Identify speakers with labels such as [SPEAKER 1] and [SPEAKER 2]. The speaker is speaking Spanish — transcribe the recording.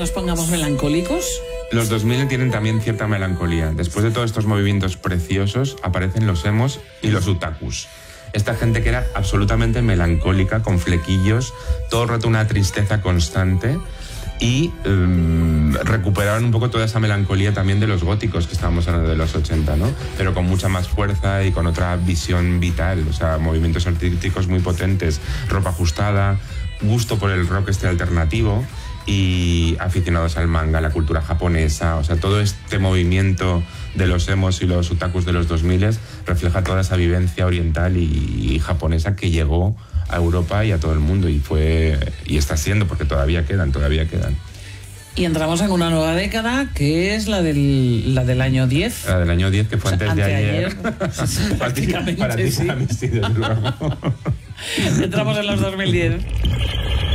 [SPEAKER 1] nos pongamos melancólicos?
[SPEAKER 2] Los 2000 tienen también cierta melancolía. Después de todos estos movimientos preciosos, aparecen los emos y los otakus. Esta gente que era absolutamente melancólica, con flequillos, todo el rato una tristeza constante, y recuperaron un poco toda esa melancolía también de los góticos que estábamos hablando de los 80, ¿no? Pero con mucha más fuerza y con otra visión vital, o sea, movimientos artísticos muy potentes, ropa ajustada, gusto por el rock alternativo y aficionados al manga, a la cultura japonesa. O sea, todo este movimiento de los emos y los otakus de los 2000 refleja toda esa vivencia oriental y japonesa que llegó a Europa y a todo el mundo, y está siendo, porque todavía quedan.
[SPEAKER 1] Y entramos en una nueva década, que es la del año 10.
[SPEAKER 2] La del año 10, que fue antes de ayer.
[SPEAKER 1] Prácticamente,
[SPEAKER 2] para ti,
[SPEAKER 1] sí.
[SPEAKER 2] para mí, sí, desde luego.
[SPEAKER 1] Entramos en los 2010.